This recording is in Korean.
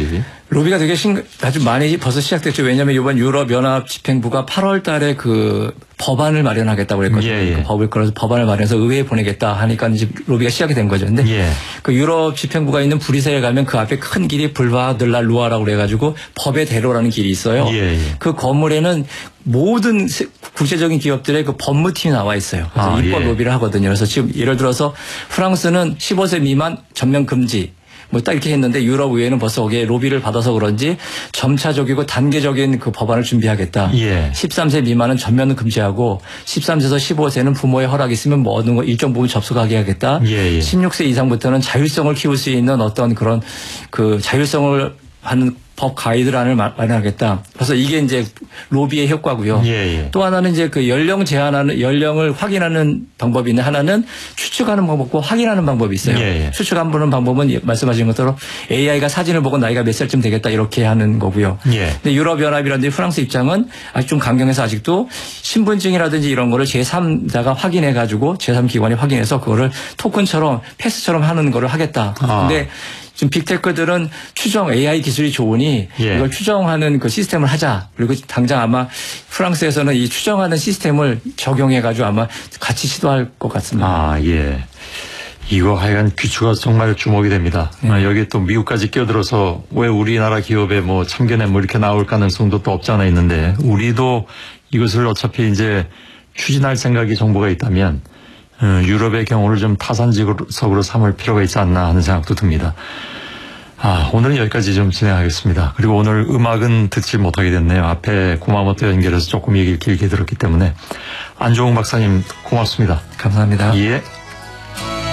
로비? 로비가 되게 아주 많이 벌써 시작됐죠. 왜냐하면 이번 유럽연합집행부가 8월 달에 그 법안을 마련하겠다고 그랬거든요. 예, 예. 그 법안을 마련해서 의회에 보내겠다 하니까 이제 로비가 시작이 된 거죠. 근데 예. 그 유럽 집행부가 있는 브뤼셀에 가면 그 앞에 큰 길이 불바 들라 루아라고 그래가지고 법의 대로라는 길이 있어요. 예, 예. 그 건물에는 모든 국제적인 기업들의 그 법무팀이 나와 있어요. 그래서 입법 예. 로비를 하거든요. 그래서 지금 예를 들어서 프랑스는 15세 미만 전면 금지. 뭐 딱 이렇게 했는데 유럽 의회는 벌써 거기에 로비를 받아서 그런지 점차적이고 단계적인 그 법안을 준비하겠다. 예. 13세 미만은 전면 금지하고 13세에서 15세는 부모의 허락이 있으면 뭐 어느 일정 부분 접속하게 하겠다. 예. 16세 이상부터는 자율성을 키울 수 있는 어떤 그런 그 자율성을 하는 법 가이드란을 마련하겠다. 그래서 이게 이제 로비의 효과고요. 예. 또 하나는 이제 그 연령을 확인하는 방법이 있는데 하나는 추측하는 방법과 확인하는 방법이 있어요. 예. 추측하는 방법은 말씀하신 것처럼 AI가 사진을 보고 나이가 몇 살쯤 되겠다 이렇게 하는 거고요. 예. 근데 유럽연합이라든지 프랑스 입장은 아주 좀 강경해서 아직도 신분증이라든지 이런 거를 제3자가 확인해 가지고 제3기관이 확인해서 그거를 토큰처럼 패스처럼 하는 거를 하겠다. 근데 지금 빅테크들은 추정 AI 기술이 좋으니 예. 이걸 추정하는 그 시스템을 하자. 그리고 당장 아마 프랑스에서는 이 추정하는 시스템을 적용해가지고 아마 같이 시도할 것 같습니다. 아, 예. 이거 하여간 귀추가 정말 주목이 됩니다. 여기 또 미국까지 끼어들어서 왜 우리나라 기업에 뭐 참견에 뭐 이렇게 나올 가능성도 또 없지 않아 있는데 우리도 이것을 어차피 이제 추진할 생각이 정부가 있다면 유럽의 경우를 좀 타산지석으로 삼을 필요가 있지 않나 하는 생각도 듭니다. 오늘은 여기까지 좀 진행하겠습니다. 그리고 오늘 음악은 듣지 못하게 됐네요. 앞에 구마모토 연결해서 조금 얘기를 길게 들었기 때문에. 안종욱 박사님 고맙습니다. 감사합니다. 예.